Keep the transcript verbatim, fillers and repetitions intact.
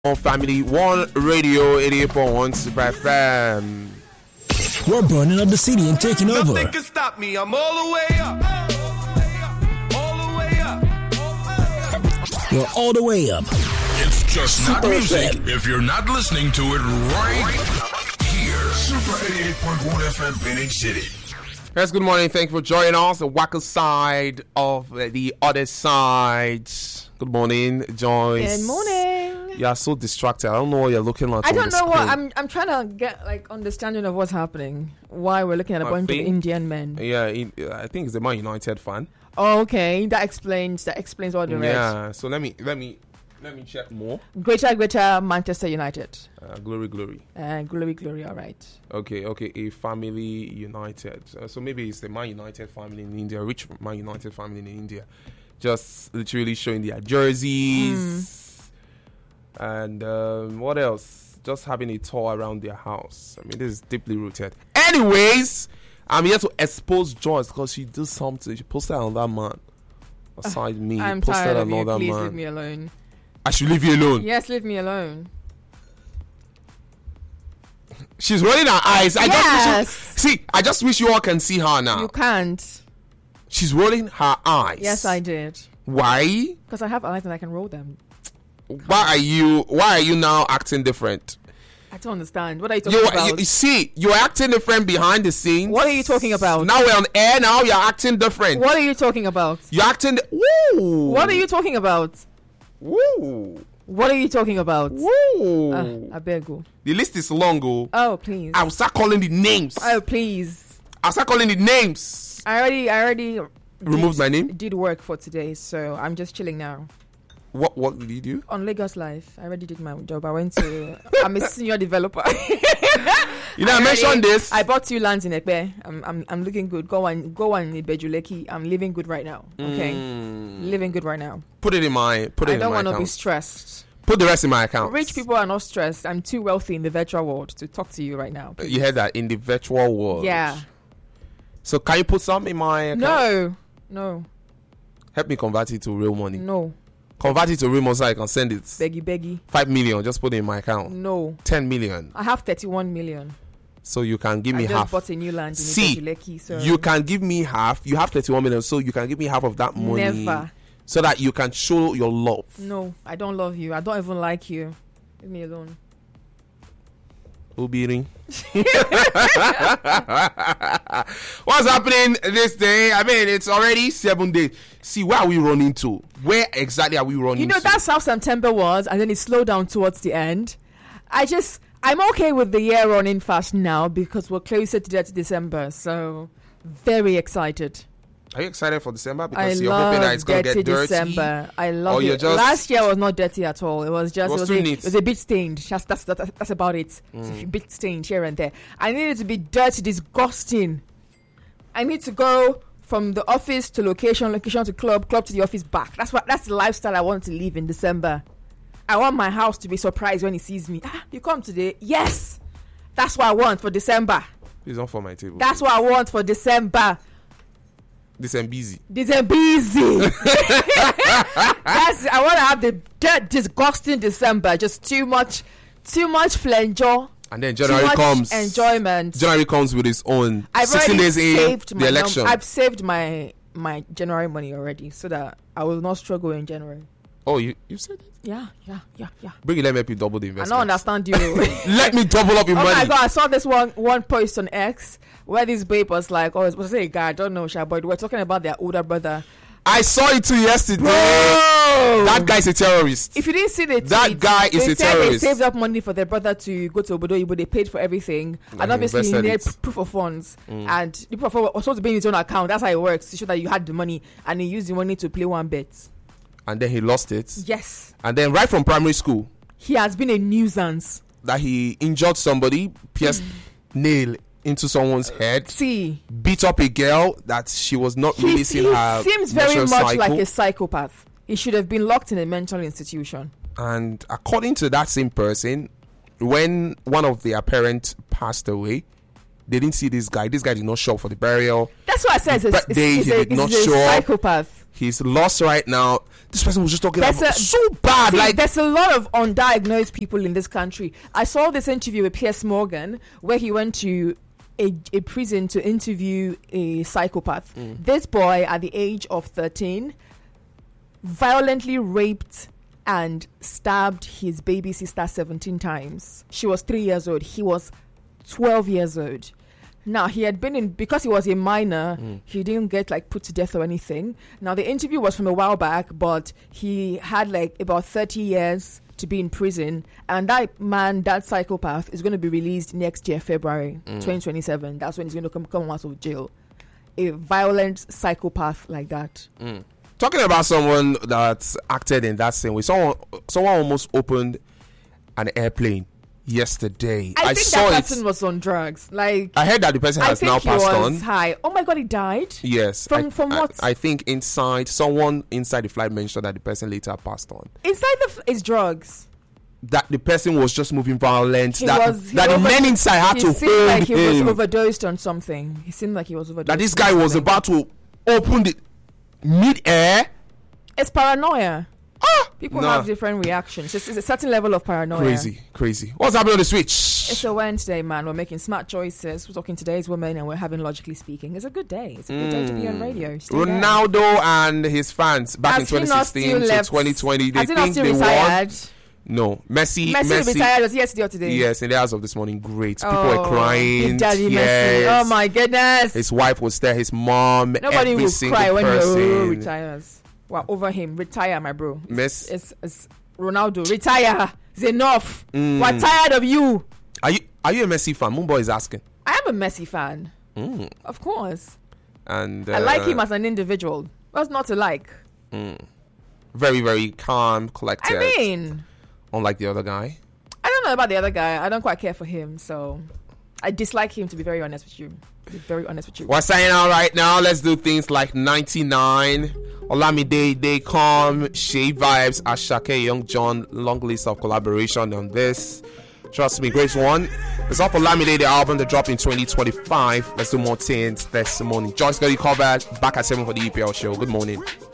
On Family One Radio eighty-eight point one Super F M. We're burning up the city and taking Nothing over. Nothing can stop me. I'm all the way up. All the way up. We're all the way up. It's just Super not music F M. if you're not listening to it right here. Super eighty-eight point one F M, Benning City. Yes, good morning. Thank you for joining us. The Wacker side of the other side. Good morning, Joyce. Good morning. You are so distracted. I don't know what you're looking at. I don't know screen. what I'm. I'm trying to get like understanding of what's happening. Why we're looking at a I bunch think, of Indian men. Yeah, he, I think he's a Man United fan. Oh, okay, that explains. That explains all the rest. Yeah. So let me let me let me check more. Greater, greater Manchester United. Uh, glory, glory. Uh, glory, glory. All right. Okay, okay. A family United. Uh, so maybe it's the Man United family in India, rich Man United family in India, just literally showing their jerseys. Mm. And um, what else? Just having a tour around their house. I mean, this is deeply rooted. Anyways, I'm here to expose Joyce because she did something. She posted another man aside uh, me. I'm posted tired of you. another Please man. leave me alone. I should leave you alone. Yes, leave me alone. She's rolling her eyes. I yes. just wish you, see. I just wish you all can see her now. You can't. She's rolling her eyes. Yes, I did. Why? Because I have eyes and I can roll them. Why are you why are you now acting different? I don't understand. What are you talking you, about? You, see, you're acting different behind the scenes. What are you talking about? Now we're on air. Now you're acting different. What are you talking about? You're acting. Woo. What are you talking about? Woo. What are you talking about? Woo. Uh, I beg you. The list is long. Oh. Oh, please. I'll start calling the names. Oh, please. I'll start calling the names. I already, I already removed did, my name. Did work for today, so I'm just chilling now. What what did you do? On Lagos Life. I already did my job. I went to I'm a senior developer. You know, I, I mentioned already, this. I bought two lands in Ekpe. I'm I'm I'm looking good. Go on go on Ibejuleki. I'm living good right now. Okay. Mm. Living good right now. Put it in my put it I in my don't want to be account. stressed. Put the rest in my account. Rich people are not stressed. I'm too wealthy in the virtual world to talk to you right now. Please. You heard that? In the virtual world. Yeah. So can you put some in my account? No. No. Help me convert it to real money. No. Convert it to real money so I can send it. Beggy, beggy. Five million, just put it in my account. No. Ten million. I have thirty-one million. So you can give me I just half. bought a new land in See, Ibejuleki, so you can give me half. You have thirty-one million, so you can give me half of that money. Never. So that you can show your love. No, I don't love you. I don't even like you. Leave me alone. Ubiri. What's happening this day? I mean, it's already seven days. See, where are we running to? Where exactly are we running You know, to? that's how September was, and then it slowed down towards the end. I just, I'm okay with the year running fast now because we're closer to that December. So, very excited. Are you excited for December? Because I you're love hoping that it's going to get dirty. December. I love or it. You're just Last year was not dirty at all. It was just, it was, it was, too a, neat. it was a bit stained. Just, that's, that's, that's about it. Mm. It's a bit stained here and there. I need it to be dirty, disgusting. I need to go from the office to location, location to club, club to the office back. That's what. That's the lifestyle I want to live in December. I want my house to be surprised when he sees me. Ah, you come today? Yes. That's what I want for December. Please don't for my table. That's what I want for December. This am busy. This am busy. That's, I want to have the dirt, disgusting December. Just too much, too much flenjo. And then January too much comes. Enjoyment. January comes with its own. I've sixteen days in saved the my election. Num- I've saved my my January money already, so that I will not struggle in January. Oh, you you said it? Yeah, yeah, yeah, yeah. Bring it. Let me help you double the I investment. don't understand you. Let me double up your oh money. Oh my god! I saw this one one post on X where this babe was like, "Oh, it was a guy. I don't know, Sha, but we're talking about their older brother." I saw it too yesterday. Bro! That guy's a terrorist. If you didn't see the tweet, that guy is they a said terrorist. They saved up money for their brother to go to Obodo Ibo. They paid for everything, and, and obviously he needed it. proof of funds. Mm. And the proof of funds was supposed to be in his own account. That's how it works to show that you had the money, and he used the money to play one bet. And then he lost it. Yes. And then right from primary school, he has been a nuisance. That he injured somebody, pierced mm. nail into someone's head, see, beat up a girl that she was not he, releasing he her. He seems very much cycle. like a psychopath. He should have been locked in a mental institution. And according to that same person, when one of their parents passed away, they didn't see this guy. This guy did not show up for the burial. That's what I said. The it's, day it's, he a, did not it's show a up. psychopath. he's lost right now. This person was just talking There's about a- so bad. See, Like, there's a lot of undiagnosed people in this country. I saw this interview with Piers Morgan where he went to a, a prison to interview a psychopath. Mm. This boy, at the age of thirteen, violently raped and stabbed his baby sister seventeen times. She was three years old. He was twelve years old. Now, he had been in, because he was a minor, Mm. he didn't get like put to death or anything. Now, the interview was from a while back, but he had like about thirty years to be in prison. And that man, that psychopath, is going to be released next year, February Mm. twenty twenty-seven. That's when he's going to come, come out of jail. A violent psychopath like that. Mm. Talking about someone that's acted in that same way, someone, someone almost opened an airplane yesterday. I, I think saw that person it. was on drugs. Like, I heard that the person I has think now he passed was on. high. Oh my God, he died? Yes. From- I, from I- what? I, think inside, someone inside the flight mentioned that the person later passed on. Inside the f- is drugs. That the person was just moving violent. He that was- he that the over- men inside had He to seemed hold like he was him. overdosed on something. He seemed like he was overdosed. That this on guy was something. about to open the mid-air. It's paranoia. Ah, People nah. have different reactions. It's, it's a certain level of paranoia. Crazy, crazy. What's happening on the switch? It's a Wednesday, man. We're making smart choices. We're talking today's women, and we're having Logically Speaking. It's a good day. It's a good day to be on radio. Stay there. Ronaldo and his fans back Has in he twenty not sixteen still to left- twenty twenty. They Has he not think still they won. retired? No, Messi. Messi, Messi. retired. Was he yesterday or today? Yes, in the hours of this morning, great. People Oh, were crying. Big Daddy Yes. Messi. Oh my goodness. His wife was there. His mom. Nobody every will single cry when person. he retires. Well, over him. Retire, my bro. It's, Miss- it's, it's Ronaldo. Retire. It's enough. Mm. We're tired of you. Are you Are you a Messi fan? Moonboy is asking. I am a Messi fan. Mm. Of course. And I like uh, him as an individual. What's not to like? mm, very, very calm, collected. I mean, unlike the other guy. I don't know about the other guy. I don't quite care for him, so I dislike him, to be very honest with you. To be very honest with you. We're saying out right now. Let's do things like ninety-nine. Olamide, They Come, Shea Vibes, Ashake, Young John. Long list of collaboration on this. Trust me, great one. It's off Olamide, the album that dropped in twenty twenty-five. Let's do more things this morning. Joyce got you covered. Back at seven for the E P L show. Good morning.